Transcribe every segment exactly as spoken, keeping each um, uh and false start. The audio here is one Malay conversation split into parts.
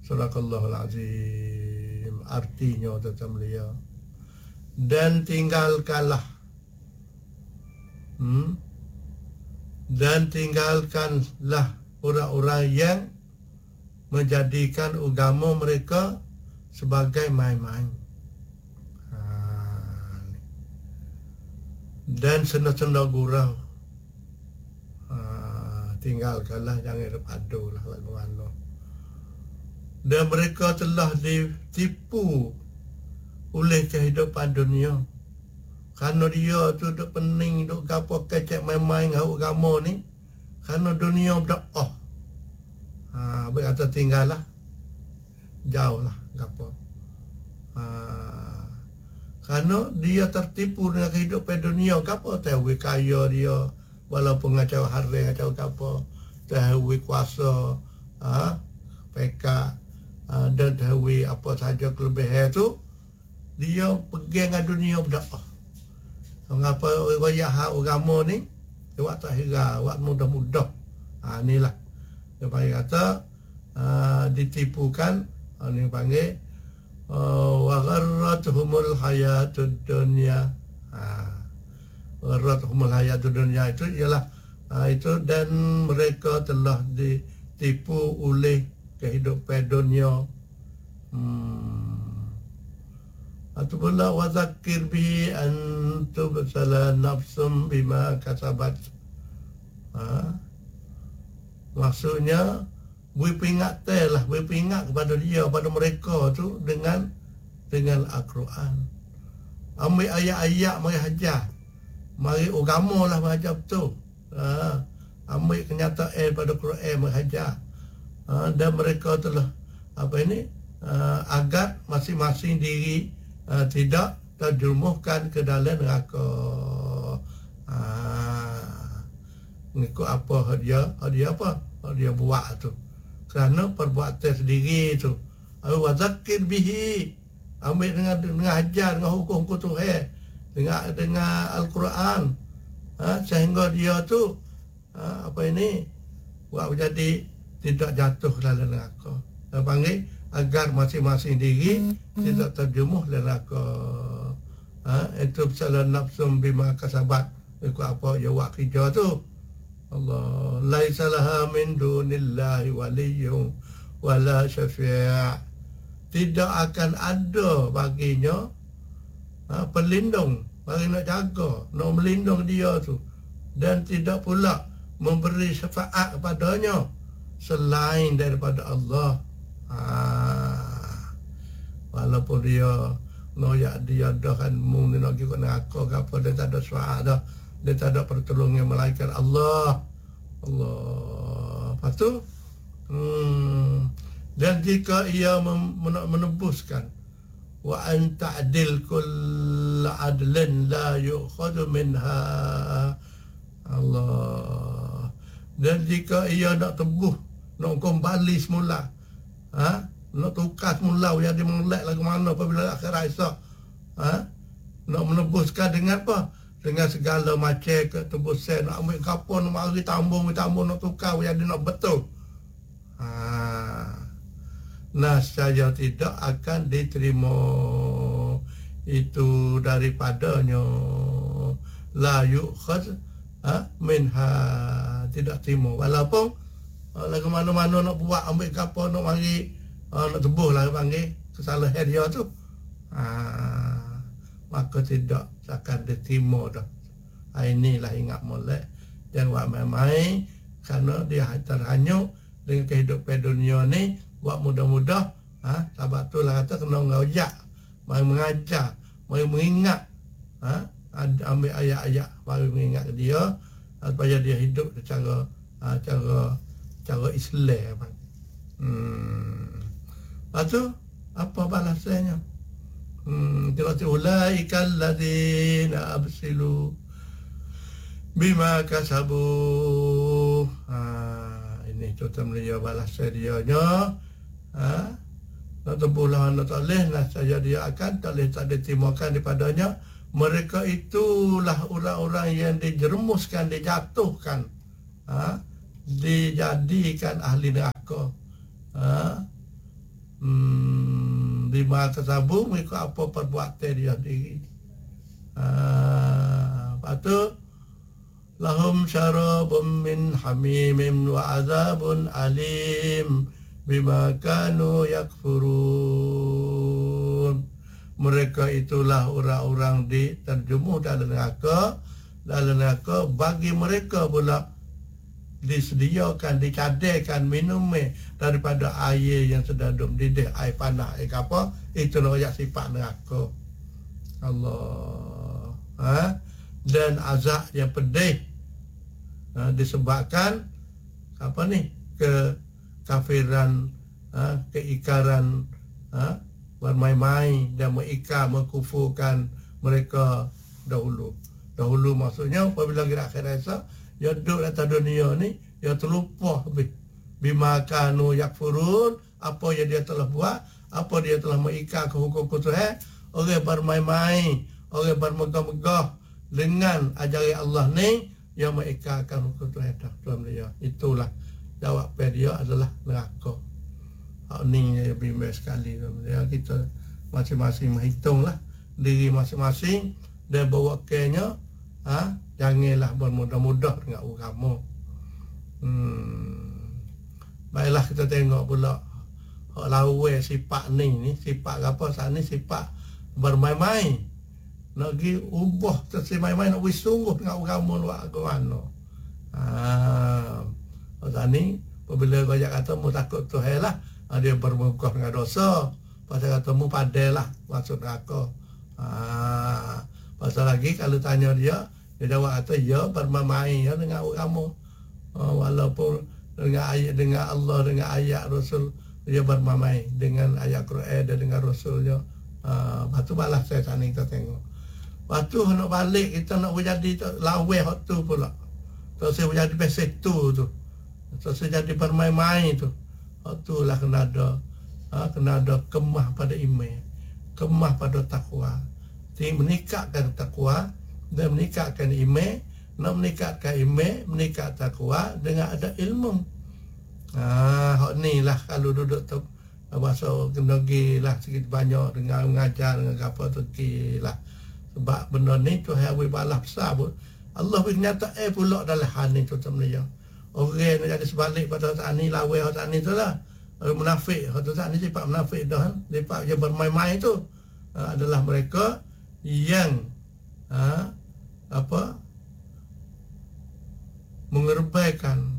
Sadaqallahul azim. Artinya tuan belia. Dan tinggalkanlah. Hmm? Dan tinggalkanlah orang-orang yang menjadikan agama mereka sebagai main-main. Ha, dan senda-senda gurau. Ha, tinggalkanlah, jangan padulah lagu mana. Dan mereka telah ditipu oleh kehidupan dunia. Kerana dia tu duk pening, duk gapo kecek main-main dengan agama ni. Kerana dunia berdoa. Ha, berkata tinggallah. Jauhlah gapo. Ha, kerana dia tertipu dengan kehidupan dunia. Gapo tahu kaya dia. Walaupun ngacau hari, ngacau gapo. Tahu kuasa. Ha, peka. Ha, dan tahu apa saja kelebihan tu. Dia pergi dengan dunia berdoa. Mengapa wayah agama ni awak tak hira, awak mudah-mudah. Ha, inilah dia panggil kata uh, ditipukan. Ha, ni panggil wa gharratuhumul hayatud dunya. Ha, gharratuhumul hayatud dunya itu ialah uh, itu dan mereka telah ditipu oleh kehidupan dunia. Hmm. Atau pula wazakir bihi antu basala nafsum bima kasabat. Ha? Maksudnya beri peringat lah, beri peringat kepada dia, kepada mereka tu dengan dengan Al-Quran. Ambil ayat-ayat mari hajar. Mari agama lah mengajar betul. Ha? Ambil kenyataan pada Quran mari hajar. Ha? Dan mereka telah apa ini? Uh, agar masing-masing diri Uh, tidak terjerumuskan ke dalam neraka. Uh, Ngikut apa dia, dia apa? Dia buat tu. Kerana perbuatan sendiri tu. Wa zakir bihi. Ambil dengan dengan ajar dengan hukum-hukum Tuhan. Dengan dengan Al-Quran. Ha, sehingga dia tu uh, apa ini? Buat jadi tidak jatuh dalam neraka. Dia panggil agar masing-masing diri hmm. tidak terjerumus neraka. Ha, itu salah nafsum bima kasabat. Ikut apa dia buat kerja tu. Allah, laisa laha min dunillahi waliyyun wala syafi'. Tidak akan ada baginya ha, pelindung bagi nak jaga, nak melindung dia tu, dan tidak pula memberi syafaat kepadanya selain daripada Allah. Ah, walaupun dia noyak dia dah kan mung ni nak ikut neraka ke apa, dia tak ada syafaat dah, dia tak ada pertolongan malaikat Allah. Allah. Lepas tu hmm, dan jika ia menebuskan wa an ta'dil kull adlin la yu'khadhu minha Allah. Dan jika ia nak tebus, nak kembali semula, ha? Nak tukar semula yang dia mengelak lagu mana apabila akhirat esok, ha? Nak menebuskan dengan apa? Dengan segala macam ketebusan, nak ambil kapal, nak mari tambung, tambung, nak tukar yang dia nak betul. Ha. Nah, saya tidak akan diterima itu daripadanya. La yu'khad ha? Minha, tidak terima. Walaupun lagu mana-mana nak buat, ambil kapal, nak mari, uh, nak tebus lah panggil kesalahan dia tu, ha, maka tidak akan diterima dah. Ha, inilah ingat molek, jangan buat main-main, kerana dia terhanyut dengan kehidupan dunia ni. Buat mudah-mudah, ha, sahabat tu lah kata kena ngajak, mari mengajar, mari mengingat, ha, ambil ayat-ayat, mari mengingat dia supaya dia hidup secara ha, cara cara Islam. Hmm. Lepas tu, apa balasannya? Hmm, dia kata, ulaika alladzina absilu bima kasabu. Ha, ini contoh dia balasan dia nya. Ha? Nak tempuhlah nak tak boleh, nak saja dia akan tak boleh, tak ditimakan daripadanya. Mereka itulah orang-orang yang dijerumuskan, dijatuhkan, ha? Dijadikan ahli neraka, ha? bima kasabu mengikut apa perbuatan dia sendiri. Ah, lepas tu lahum syarabun min hamimin wa azabun alim bima kanu yakfurun. Mereka itulah orang-orang diterjemuh dalam neraka. Dalam neraka bagi mereka pula disediakan, dicadangkan minumnya daripada air yang sedang mendidih, air panas, air apa. Itu nak sifat neraka. Allah. Ha? Dan azab yang pedih, ha? disebabkan apa ni? Kekafiran, ha? keikaran, ha? bermain-main dan mengikar, mengkufurkan mereka dahulu. Dahulu maksudnya apabila kita akhirat esok, dia duduk atas dunia ni, dia terlupa habis. Bima kanu yakfurun, apa yang dia telah buat, apa dia telah mengikar ke hukum Tuhan. Orang bermain-main, orang bermegah-megah dengan ajaran Allah ni, yang mengikarkan hukum Tuhan. Tuhan dia. Itulah jawapan dia adalah neraka. Ini bimbang sekali. Ya, kita masing-masing menghitunglah diri masing-masing dan bawa kenya, ha? Janganlah bermudah-mudah dengan agama. Hmm. Baiklah kita tengok pula hak lawan sifat ni ni sifat apa saat ni sifat bermain-main. Nak pergi ubah tersi main-main nak pergi sungguh dengan agama luar ke mana. Ah, saat ni apabila kau kata mu takut Tuhan lah, dia bermegah dengan dosa. Pasal kata mu padailah masuk neraka. Ah, pasal lagi kalau tanya dia, dia jawab kata ya bermain-main ya dengan agama. Ah, walaupun dengan ayat dengan Allah, dengan ayat Rasul, dia bermain dengan ayat Quran dan dengan Rasulnya. Ah, lepas tu balas saya sana kita tengok. Lepas tu nak balik kita nak berjadi lawan hak tu pula. Terus saya berjadi pesetu tu. Terus saya jadi bermain-main tu. Hak tu lah kena ada, ha, kena ada kemah pada iman, kemah pada takwa. Jadi meningkatkan takwa dan meningkatkan iman. Nak meningkatkan iman, meningkat takwa dengan ada ilmu. Ah, hak ni lah kalau duduk tu bahasa kena lah sikit banyak dengan mengajar dengan apa tu lah. Sebab benda ni Tuhan beri balas besar pun. Allah beri nyata eh pula dalam hal ni tu sebenarnya. Orang nak jadi sebalik pada saat ni lawan saat ni tu lah. Orang munafik, pada saat ni sifat munafik dah. Sifat dia bermain-main tu ha, adalah mereka yang ha, apa mengerbaikan,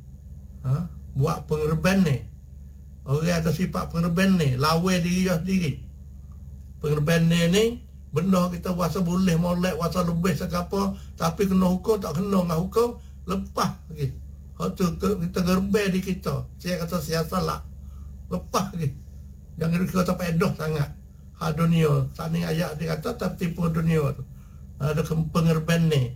ha, buat pengerban ni. Orang ada sifat pengerban ni, lawan diri dia sendiri. Pengerban ni ni benda kita puasa boleh molek, puasa lebih sekapa, tapi kena hukum tak kena dengan hukum, lepas lagi. Hak tu kita gerbai di kita. Saya kata siasat lah. Lepas lagi. Jangan kita pedoh sangat. Ha dunia. Tani ayat dia kata tak tipu dunia tu. Ada pengerban ni.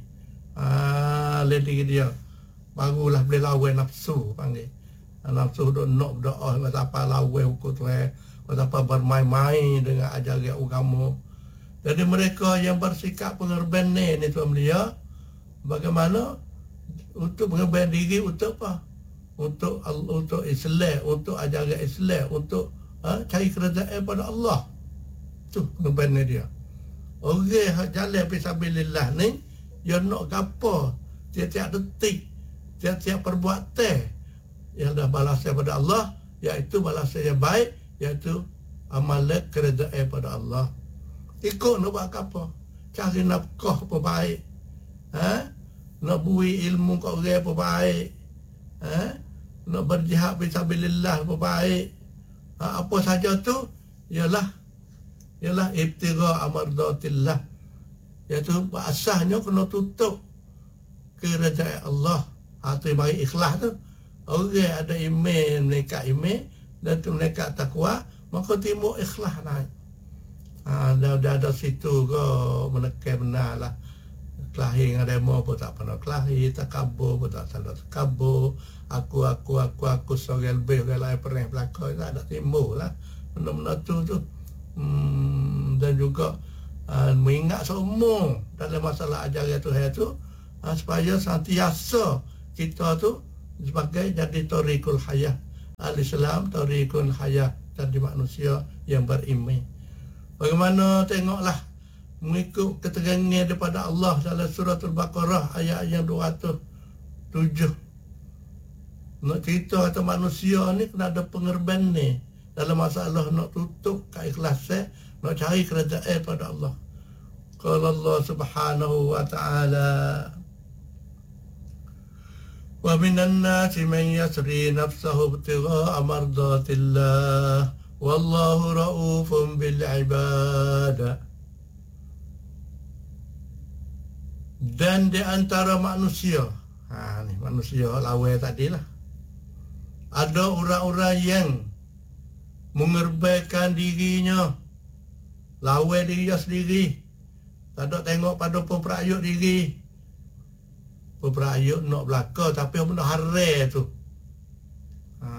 Ah, lady dia. Barulah boleh lawan nafsu panggil. Nafsu duk nak berdoa macam apa lawan hukum tu eh. Macam apa bermain-main dengan ajaran agama. Jadi mereka yang bersikap pengerban ni ni tuan belia, bagaimana untuk mengerban diri untuk apa? Untuk untuk Islam, untuk ajaran Islam, untuk ha, cari kerajaan pada Allah. Tu pengerban dia. Orang yang jalan fisabilillah ni, dia nak apa? Tiap-tiap detik, tiap-tiap perbuatan yang dah balasnya pada Allah, iaitu balasnya yang baik, iaitu amalan kerajaan pada Allah. Ikut nak buat apa? Cari nafkah apa baik. Ha? Nak bui ilmu kat orang apa baik. Ha? Nak berjihad fisabilillah apa baik. Ha? Apa saja tu ialah ialah ibtigha amardatillah. Iaitu asasnya kena tutup kerajaan Allah. Ha, tu bagi ikhlas tu. Orang ada iman, menekat iman dan menekat takwa, maka timbul ikhlas naik. Ha, dah, dah ada situ ke menekan benar lah. Kelahi dengan demo pun tak pernah kelahi, takabur pun tak salah takabur. Aku, aku, aku, aku seorang lebih, orang lain pernah belakang, tak ada timbul lah. Benda-benda tu tu. Hmm, dan juga uh, mengingat semua dalam masalah ajaran Tuhan tu, uh, supaya sentiasa kita tu sebagai jadi torikul hayah, al-Islam tariqun hayah, jadi manusia yang beriman. Bagaimana tengoklah mengikut keterangan daripada Allah dalam surah Al-Baqarah ayat yang dua ratus tujuh. Nak cerita kata manusia ni kena ada pengorbanan ni dalam masalah nak tutup keikhlasan, nak cari kerajaan pada Allah. Qala Allah Subhanahu wa ta'ala, wa minan nasi man yasri nafsahu ibtigha'a mardatillah wallahu ra'ufun bil ibad. Dan di antara manusia, ha ni manusia lawan tadilah, ada orang-orang yang mengorbankan dirinya, lawan dirinya sendiri, tak ada tengok pada pemperayuk diri. Pemperayuk nak belaka tapi benda haram tu. Ha,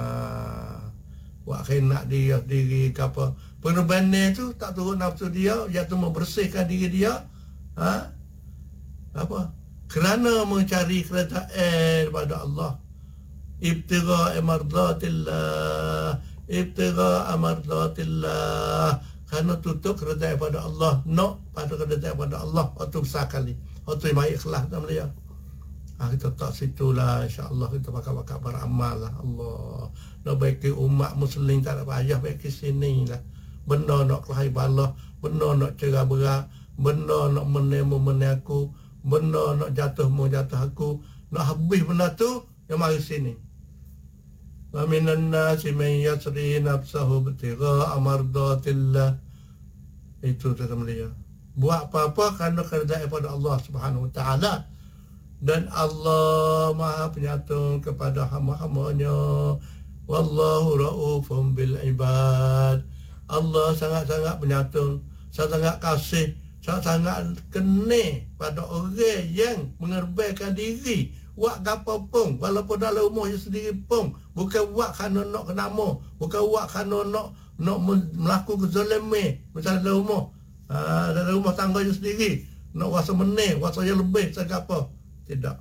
buat kena dia diri ke apa. Pengorbanan tu tak turun nafsu dia, iaitu membersihkan diri dia. Ha? Apa? Kerana mencari kerajaan daripada Allah. Ibtigha'a mardatillah, ibtigha'a mardatillah. Kerana tutup kerajaan daripada Allah, nak pada kerajaan daripada Allah, waktu besar kali. Waktu yang baik ikhlas dalam dia. Ha, kita tak situlah, insya-Allah kita bakal-bakal beramal lah. Allah nak baiki umat muslim, tak ada payah baiki sini lah. Benda nak kelahi bala, benda nak cerah berat, benda nak menemu menaku, benda nak jatuh mu jatuh aku, nak habis benda tu, yang mari sini. Wa minan nasi man yasri nafsahu ibtigha'a mardatillah. Itu kata dia. Buat apa-apa kerana kerajaan pada Allah Subhanahu wa ta'ala. Dan Allah Maha Penyantun kepada hamba-hambanya. Wallahu ra'ufun bil ibad. Allah sangat-sangat penyantun, sangat-sangat kasih, sangat-sangat kena pada orang yang mengorbankan diri. Buat apa pun, walaupun dalam rumah dia sendiri pun, bukan buat kerana nak kenama, bukan buat kerana nak nak melakukan kezaliman misalnya dalam rumah. Ha, dalam rumah tangga dia sendiri nak rasa meneh, rasa yang lebih sangat apa. Tidak.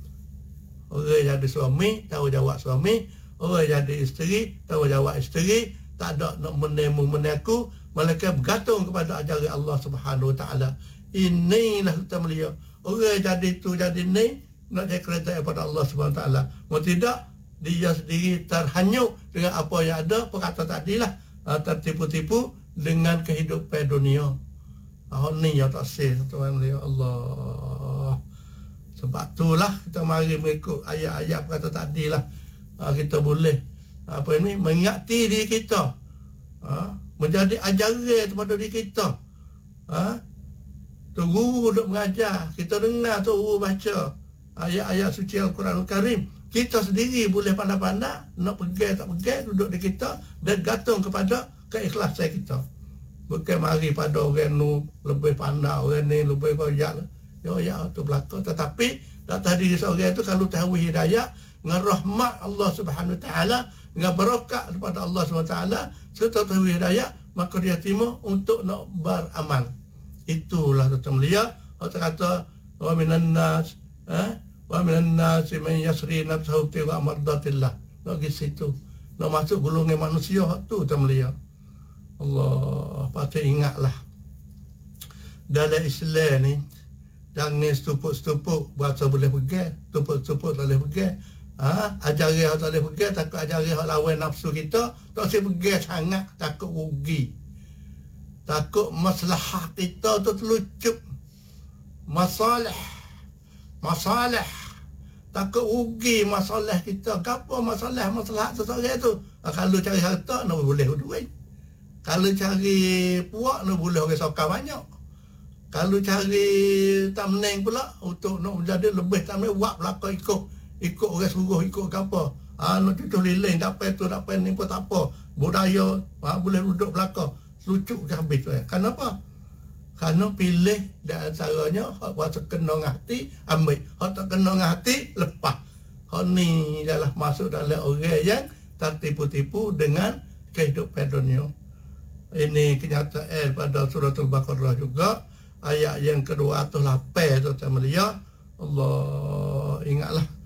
Orang jadi suami, tanggungjawab suami. Orang jadi isteri, tanggungjawab isteri. Tak ada nak menemu menaku, malaikat bergantung kepada ajaran Allah Subhanahu wa ta'ala. Inilah kita melihat. Orang jadi tu jadi ni, nak jadi kerajaan kepada Allah Subhanahu wa ta'ala. Mau tidak, dia sendiri terhanyut dengan apa yang ada, perkata tadilah, tertipu-tipu dengan kehidupan dunia. Oh ni yang tak sih, tuan lihat Allah. Sebab itulah kita mari mengikut ayat-ayat kata tadi lah. Ha, kita boleh apa ini mengingati diri kita. Ha, menjadi ajaran kepada diri kita. Ha, tu guru duk mengajar, kita dengar tu guru baca ayat-ayat suci Al-Quranul Karim. Kita sendiri boleh pandai-pandai nak pegang tak pegang, duduk di kita dan gantung kepada keikhlasan kita. Bukan mari pada orang nu lebih pandai, orang ni lebih koyak. Ya, ya, itu berlaku. Tetapi, atas diri seorang itu kalau tahu hidayah, dengan rahmat Allah Subhanahu wa ta'ala, dengan barakat daripada Allah Subhanahu wa ta'ala, serta tahu hidayah, maka dia timur untuk nak beramal. Itulah kita melihat. Allah kata, wa minan nas, eh? wa minan nas man yasri nafsahu ibtigha'a mardatillah. Nak pergi situ. Nak masuk golongan manusia, tu kita melihat. Allah, patut ingatlah. Dalam Islam ni, jangan setupuk-setupuk berasa boleh pegang, setupuk-setupuk tak boleh pegang. Ha? Ajaran yang tak boleh pegang, takut ajaran yang lawan nafsu kita, tak boleh pegang sangat, takut rugi. Takut masalah kita tu terlucup. Masalah. Masalah. Takut rugi masalah kita. Apa masalah? Masalah seseorang tu. Ha, kalau cari harta, nak boleh duit. Kalau cari puak, nak boleh orang sokar banyak. Kalau cari tamneng pula untuk nak menjadi lebih tamneng, buat belakang ikut ikut orang suruh, ikut ke apa. Ha, nak cucuk lilin, tak apa tu, tak apa ni pun tak apa. Budaya, ha, boleh duduk belakang. Lucu ke habis tu. Eh. Kenapa? Kerana pilih dan antaranya, hak kena dengan hati, ambil. Hak tak kena dengan hati, lepas. Hak ni adalah masuk dalam orang yang tertipu-tipu dengan kehidupan dunia. Ini kenyataan pada surah Al-Baqarah juga. Ayat yang kedua ratus lapan tu kita melihat. Allah, ingatlah